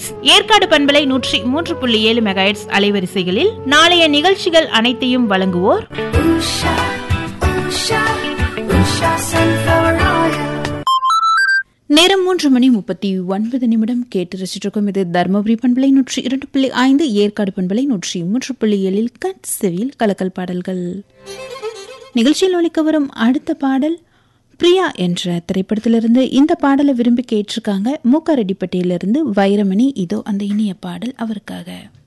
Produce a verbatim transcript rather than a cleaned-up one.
Megahertz, Yercaud பண்பலை நூற்றி மூன்று புள்ளி ஏழு மெகாஹெட்ஸ் அலைவரிசைகளில் நாளைய நிகழ்ச்சிகள் அனைத்தையும் வழங்குவோர் Usha, Usha, Usha Sunflower Oil. நேரம் மூன்று மணி முப்பத்தி ஒன்பது நிமிடம் கேட்டு ரசிச்சிருக்கும். இது தர்மபுரி பண்பலை நூற்றி இரண்டு புள்ளி ஐந்து, ஏற்காடு பண்பலை நூற்றி மூன்று புள்ளி ஏழில் கட்செவியில் கலக்கல் பாடல்கள். நிகழ்ச்சியில் ஒலிக்க வரும் அடுத்த பாடல் பிரியா என்ற திரைப்படத்திலிருந்து. இந்த பாடலை விரும்பி கேட்டிருக்காங்க மூக்காரெட்டிப்பட்டியிலிருந்து வைரமணி. இதோ அந்த இனிய பாடல் அவருக்காக.